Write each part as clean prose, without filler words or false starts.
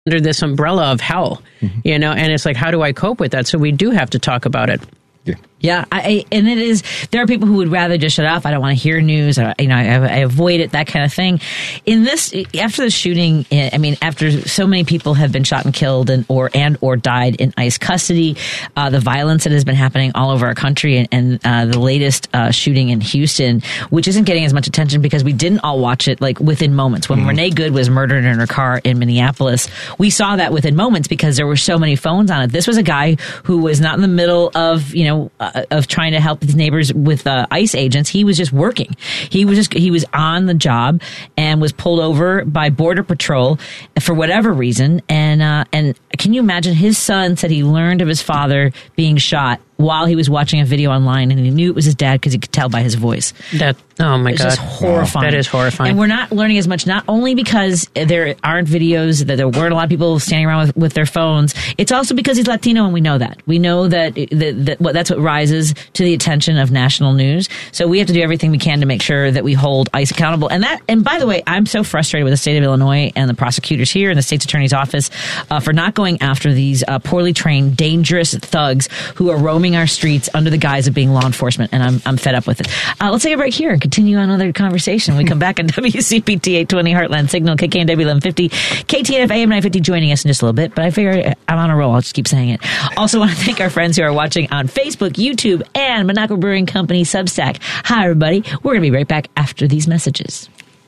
under this umbrella of hell, you know, and it's like, how do I cope with that? So we do have to talk about it. Yeah, and it is. There are people who would rather just shut off. I don't want to hear news. I avoid it. That kind of thing. In this, after the shooting, I mean, after so many people have been shot and killed or died in ICE custody, the violence that has been happening all over our country, and the latest shooting in Houston, which isn't getting as much attention because we didn't all watch it like within moments. When Renee Good was murdered in her car in Minneapolis, we saw that within moments because there were so many phones on it. This was a guy who was not in the middle of of trying to help his neighbors with ICE agents. He was just working. He was on the job and was pulled over by Border Patrol for whatever reason. And can you imagine? His son said he learned of his father being shot while he was watching a video online, and he knew it was his dad because he could tell by his voice. Oh my God. It's just horrifying. That is horrifying. And we're not learning as much, not only because there aren't videos, that there weren't a lot of people standing around with their phones. It's also because he's Latino, and we know that. We know that that's what rises to the attention of national news. So we have to do everything we can to make sure that we hold ICE accountable. And by the way, I'm so frustrated with the state of Illinois and the prosecutors here and the state's attorney's office for not going after these poorly trained, dangerous thugs who are roaming our streets under the guise of being law enforcement, and I'm fed up with it. Let's take a break here and continue on another conversation. We come back on WCPT 820 Heartland Signal, KKNW 1150, KTNF AM 950 joining us in just a little bit, but I figure I'm on a roll. I'll just keep saying it. Also want to thank our friends who are watching on Facebook, YouTube, and Minocqua Brewing Company Substack. Hi, everybody. We're going to be right back after these messages.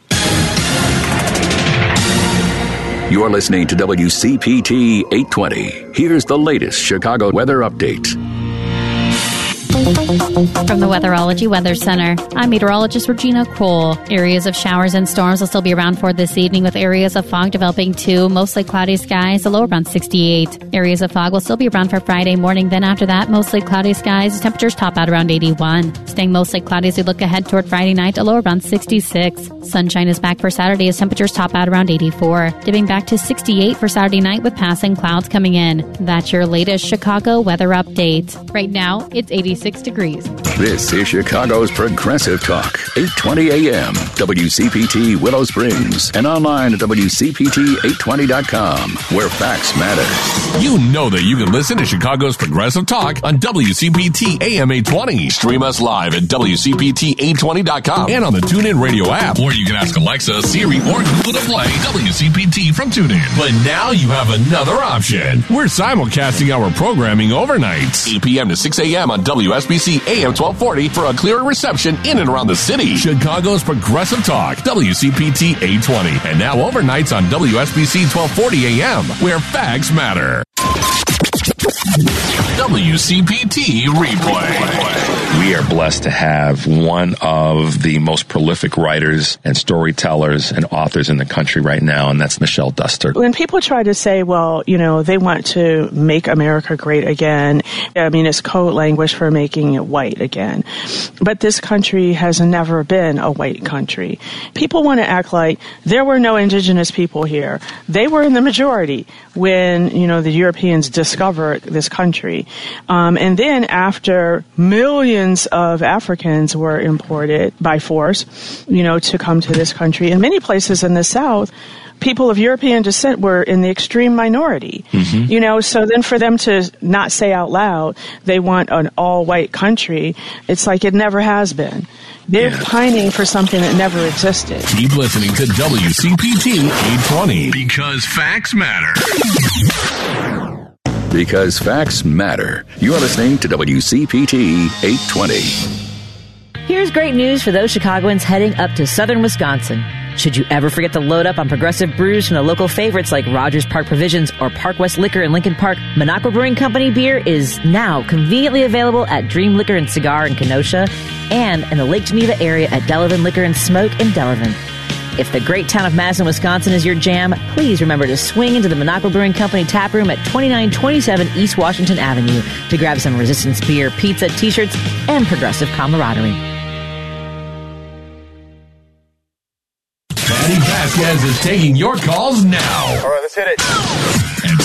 You're listening to WCPT 820. Here's the latest Chicago weather update. From the Weatherology Weather Center, I'm meteorologist Regina Cole. Areas of showers and storms will still be around for this evening, with areas of fog developing too. Mostly cloudy skies, a low around 68. Areas of fog will still be around for Friday morning. Then after that, mostly cloudy skies. Temperatures top out around 81. Staying mostly cloudy as we look ahead toward Friday night, a low around 66. Sunshine is back for Saturday as temperatures top out around 84. Dipping back to 68 for Saturday night with passing clouds coming in. That's your latest Chicago weather update. Right now, it's 86 degrees. This is Chicago's Progressive Talk, 820 AM, WCPT Willow Springs, and online at WCPT820.com, where facts matter. You know that you can listen to Chicago's Progressive Talk on WCPT AM 820. Stream us live at WCPT820.com and on the TuneIn Radio app. Or you can ask Alexa, Siri, or Google to play WCPT from TuneIn. But now you have another option. We're simulcasting our programming overnight, 8 p.m. to 6 a.m. on WSBC AM 1240 for a clearer reception in and around the city. Chicago's Progressive Talk, WCPT 820. And now overnights on WSBC 1240 AM, where facts matter. WCPT Replay. We are blessed to have one of the most prolific writers and storytellers and authors in the country right now, and that's Michelle Duster. When people try to say, well, they want to make America great again, I mean, it's code language for making it white again. But this country has never been a white country. People want to act like there were no indigenous people here. They were in the majority when, the Europeans discovered this country. And then after millions of Africans were imported by force, to come to this country, in many places in the South, people of European descent were in the extreme minority. Mm-hmm. So then for them to not say out loud they want an all-white country, it's like it never has been. They're pining for something that never existed. Keep listening to WCPT 820 because facts matter. Because facts matter. You're listening to WCPT 820. Here's great news for those Chicagoans heading up to southern Wisconsin. Should you ever forget to load up on Progressive brews from the local favorites like Rogers Park Provisions or Park West Liquor in Lincoln Park, Minocqua Brewing Company beer is now conveniently available at Dream Liquor and Cigar in Kenosha and in the Lake Geneva area at Delavan Liquor and Smoke in Delavan. If the great town of Madison, Wisconsin is your jam, please remember to swing into the Minocqua Brewing Company tap room at 2927 East Washington Avenue to grab some Resistance beer, pizza, t-shirts, and progressive camaraderie. Patty Vasquez is taking your calls now. All right, let's hit it. At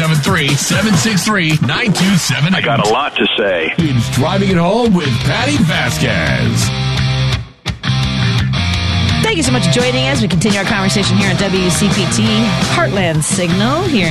773-763-9278. I got a lot to say. It's Driving It Home with Patty Vasquez. Thank you so much for joining us. We continue our conversation here on WCPT Heartland Signal here